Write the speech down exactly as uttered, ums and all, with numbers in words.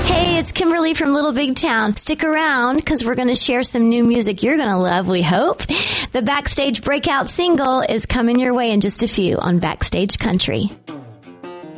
Hey, it's Kimberly from Little Big Town. Stick around because we're going to share some new music you're going to love, we hope. The Backstage Breakout single is coming your way in just a few on Backstage Country.